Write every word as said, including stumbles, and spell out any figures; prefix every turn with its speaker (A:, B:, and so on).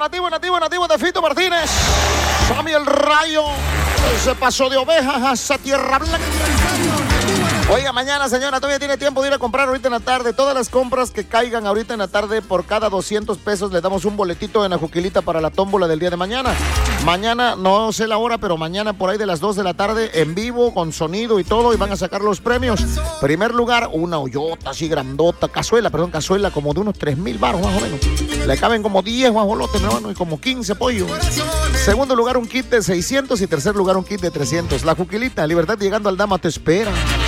A: nativo, nativo, nativo de Fito Martínez. Sammy el Rayo. Se pasó de ovejas hasta Tierra Blanca. Oiga, mañana, señora, todavía tiene tiempo de ir a comprar ahorita en la tarde. Todas las compras que caigan ahorita en la tarde, por cada doscientos pesos le damos un boletito en la Juquilita para la tómbola del día de mañana. Mañana, no sé la hora, pero mañana por ahí de las dos de la tarde, en vivo, con sonido y todo, y van a sacar los premios. Primer lugar, una hoyota así grandota, cazuela, perdón, cazuela como de unos tres mil baros más o menos. Le caben como diez guajolotes, hermano, y como quince pollos. Segundo lugar, un kit de seiscientos y tercer lugar, un kit de trescientos. La Juquilita, Libertad llegando al Dama te espera.